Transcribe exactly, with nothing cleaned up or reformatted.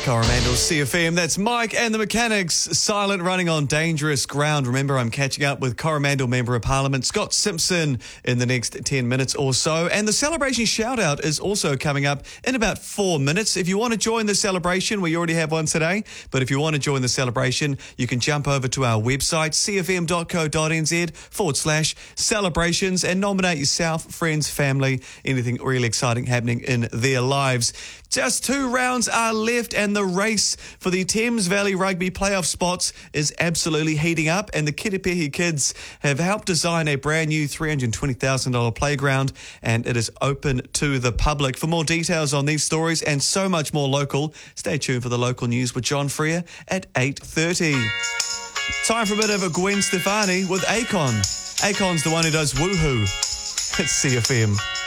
Coromandel C F M, that's Mike and the Mechanics, silent running on dangerous ground. Remember, I'm catching up with Coromandel Member of Parliament Scott Simpson in the next ten minutes or so. And the celebration shout-out is also coming up in about four minutes. If you want to join the celebration, we already have one today, but if you want to join the celebration, you can jump over to our website, cfm.co.nz forward slash celebrations, and nominate yourself, friends, family, anything really exciting happening in their lives. Just two rounds are left, and the race for the Thames Valley Rugby playoff spots is absolutely heating up, and the Kiripehi kids have helped design a brand new three hundred twenty thousand dollars playground, and it is open to the public. For more details on these stories and so much more local, stay tuned for the local news with John Freer at eight thirty. Time for a bit of a Gwen Stefani with Akon. Akon's the one who does Woohoo. It's C F M.